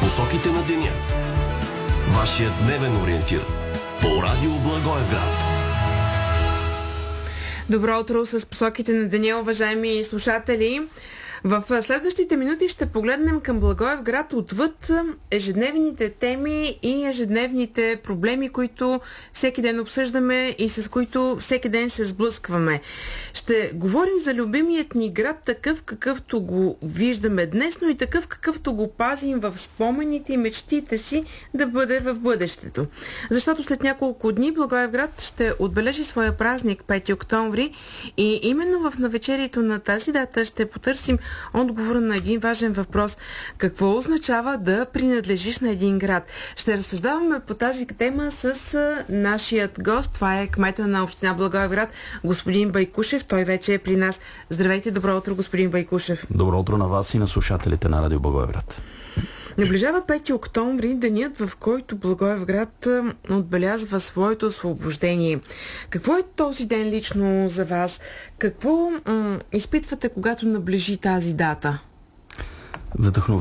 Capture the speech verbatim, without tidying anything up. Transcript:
Посоките на деня. Вашият дневен ориентир по радио Благоевград. Добро утро с посоките на деня, уважаеми слушатели. В следващите минути ще погледнем към Благоевград отвъд ежедневните теми и ежедневните проблеми, които всеки ден обсъждаме и с които всеки ден се сблъскваме. Ще говорим за любимият ни град, такъв какъвто го виждаме днес, но и такъв какъвто го пазим в спомените и мечтите си да бъде в бъдещето. Защото след няколко дни Благоевград ще отбележи своя празник пети октомври и именно в навечерието на тази дата ще потърсим отговора на един важен въпрос. Какво означава да принадлежиш на един град? Ще разсъждаваме по тази тема с нашият гост. Това е кмета на община Благоевград, господин Байкушев. Той вече е при нас. Здравейте, добро утро, господин Байкушев. Добро утро на вас и на слушателите на радио Благоевград. Наближава пети октомври, денят, в който Благоевград отбелязва своето освобождение. Какво е този ден лично за вас? Какво м- изпитвате, когато наближи тази дата? Вдъхновен